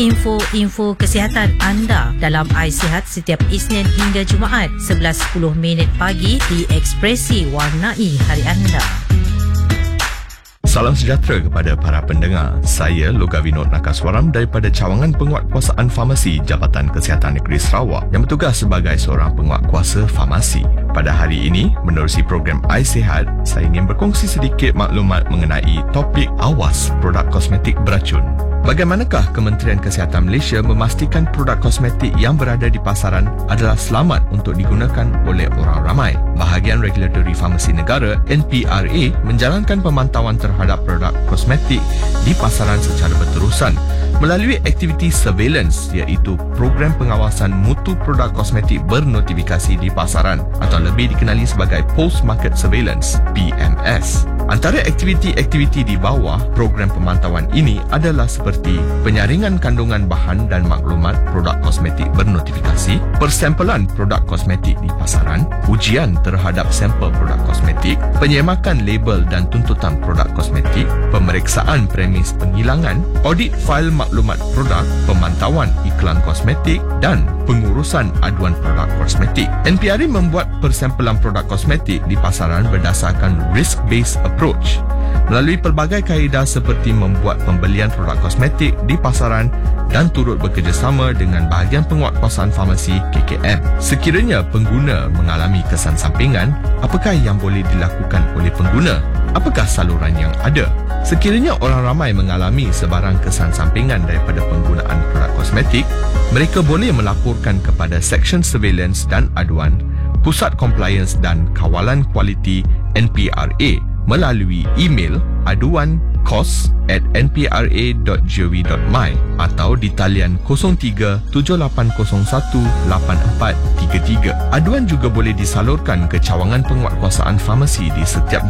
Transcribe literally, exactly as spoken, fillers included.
Info-info kesihatan anda dalam iSihat setiap Isnin hingga Jumaat sebelas sepuluh minit pagi di Ekspresi Warnai Hari Anda. Salam sejahtera kepada para pendengar. Saya Loga Vinod Nakaswaram daripada Cawangan Penguatkuasaan Farmasi Jabatan Kesihatan Negeri Sarawak yang bertugas sebagai seorang penguatkuasa farmasi. Pada hari ini, menerusi program iSihat, saya ingin berkongsi sedikit maklumat mengenai topik awas produk kosmetik beracun. Bagaimanakah Kementerian Kesihatan Malaysia memastikan produk kosmetik yang berada di pasaran adalah selamat untuk digunakan oleh orang ramai? Bahagian Regulatory Farmasi Negara N P R A menjalankan pemantauan terhadap produk kosmetik di pasaran secara berterusan melalui aktiviti surveillance iaitu program pengawasan mutu produk kosmetik bernotifikasi di pasaran atau lebih dikenali sebagai Post Market Surveillance P M S. Antara aktiviti-aktiviti di bawah program pemantauan ini adalah seperti penyaringan kandungan bahan dan maklumat produk kosmetik bernotifikasi, persempelan produk kosmetik di pasaran, ujian terhadap sampel produk kosmetik, penyemakan label dan tuntutan produk kosmetik, pemeriksaan premis penghilangan, audit fail maklumat produk, pemantauan iklan kosmetik dan pengurusan aduan produk kosmetik. N P R A membuat persempelan produk kosmetik di pasaran berdasarkan risk-based approach melalui pelbagai kaedah seperti membuat pembelian produk kosmetik di pasaran dan turut bekerjasama dengan bahagian penguatkuasaan farmasi K K M. Sekiranya pengguna mengalami kesan sampingan, apakah yang boleh dilakukan oleh pengguna? Apakah saluran yang ada? Sekiranya orang ramai mengalami sebarang kesan sampingan daripada penggunaan produk kosmetik, mereka boleh melaporkan kepada Seksyen Surveillance dan Aduan, Pusat Compliance dan Kawalan Kualiti N P R A melalui email aduan kos at n p r a dot g o v dot my atau di talian kosong tiga tujuh lapan kosong satu lapan empat tiga tiga. Aduan juga boleh disalurkan ke cawangan penguatkuasaan farmasi di setiap